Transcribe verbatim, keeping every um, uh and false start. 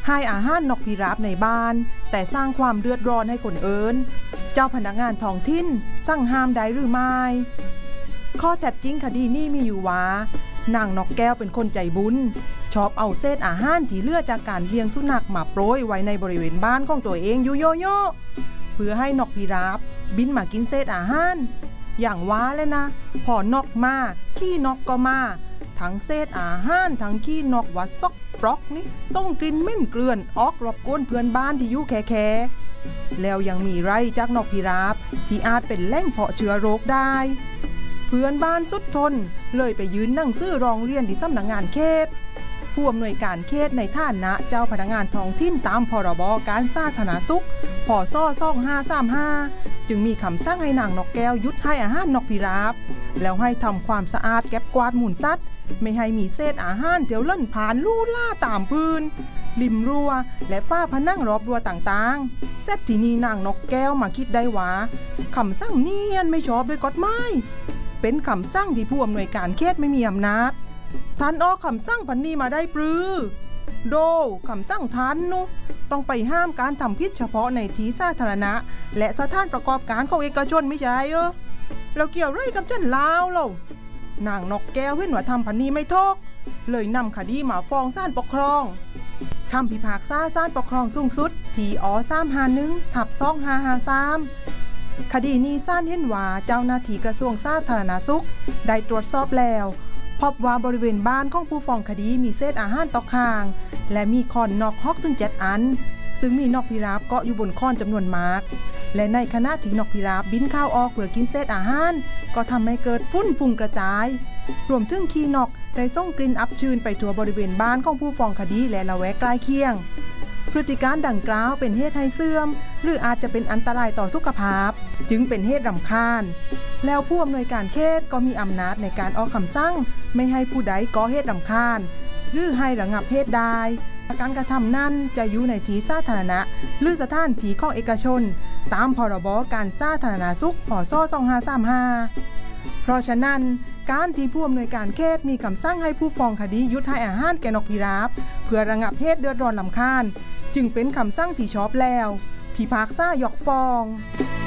ให้อาหารนกพิราบในบ้านแต่สร้างความเดือดร้อนให้คนอื่นเจ้าพนักงานท้องถิ่นสั่งห้ามได้หรือไม่ข้อเท็จจริงคดีนี้มีอยู่ว่านางนกแก้วเป็นคนใจบุญชอบเอาเศษอาหารที่เหลือจากการเลี้ยงสุนัขมาโปรยไว้ในบริเวณบ้านของตัวเองอยู่โยโย่เพื่อให้นกพิราบบินมากินเศษอาหารอย่างว่าเลยนะพอนกมาขี้นกก็มาทั้งเศษอาหารทั้งขี้นกวัดซอกปลอกนี่ส่งกลิ่นเหม็นเกลื่อนออกรบกวนเพื่อนบ้านที่อยู่แค่ๆแล้วยังมีไรจากนกพิราบที่อาจเป็นแหล่งเพาะเชื้อโรคได้เพื่อนบ้านสุดทนเลยไปยืนหนังสือร้องเรียนที่สำนักงานเขตผู้อำนวยการเขตในฐานะเจ้าพนักงานท้องถิ่นตามพรบการสาธารณสุขพ.ศ. สองพันห้าร้อยสามสิบห้าจึงมีคำสั่งให้นางนกแก้วหยุดให้อาหารนกพิราบแล้วให้ทำความสะอาดเก็บกวาดมูลสัตว์ไม่ให้มีเศษอาหารเดี๋ยวเล่นผ่านลู่ล่าตามพื้นริมรั้วและฝ้าผนังรอบรั้วต่างๆเสร็จทีนี้นางนกแก้วมาคิดได้ว่าคำสั่งนี้ไม่ชอบด้วยกฎหมายเป็นคำสั่งที่ผู้อำนวยการเขตไม่มีอำนาจท่านออกคำสั่งพันนี้มาได้ปรือโดคำสั่งท่านนุต้องไปห้ามการทำผิดเฉพาะในที่สาธารณะและสถานประกอบการของเอกชนไม่ใช่เออเราเกี่ยวไรกับฉันลาวเรานางนกแก้วเห็นว่าทำพันนี้ไม่ถูกเลยนำคดีมาฟ้องศาลปกครองคำพิพากษาศาลปกครองสูงสุดที่อ สามห้าหนึ่ง ทับ สองห้าห้าสามคดีนี้ศาลเห็นว่าเจ้าหน้าที่กระทรวงสาธารณสุขได้ตรวจสอบแล้วพบว่าบริเวณบ้านของผู้ฟ้องคดีมีเศษอาหารตกค้างและมีคอนนกฮอกถึงเจ็ดอันซึ่งมีนกพิราบเกาะอยู่บนคอนจำนวนมากและในขณะที่นกพิราบบินเข้าออกเพื่อกินเศษอาหารก็ทำให้เกิดฝุ่นฟุ้งกระจายรวมถึงขี้นกได้ส่งกลิ่นอับชื้นไปทั่วบริเวณบ้านของผู้ฟ้องคดีและละแวกใกล้เคียงพฤติการดังกล่าวเป็นเหตุให้เสื่อมหรืออาจจะเป็นอันตรายต่อสุขภาพจึงเป็นเหตุรำคาญแล้วผู้อำนวยการเขตก็มีอำนาจในการออกคำสั่งไม่ให้ผู้ใดก่อเหตุรำคาญหรือให้ระงับเหตุใดการกระทำนั้นจะอยู่ในที่สาธารณะหรือสถานที่ของเอกชนตามพรบการสาธารณสุขพ.ศ. สองพันห้าร้อยสามสิบห้าเพราะฉะนั้นการที่ผู้อำนวยการเขตมีคำสั่งให้ผู้ฟ้องคดีหยุดให้อาหารแก่นกพิราบเพื่อระงับเหตุเดือดร้อนรำคาญจึงเป็นคำสั่งที่ชอบแล้วพิพากษายกฟ้อง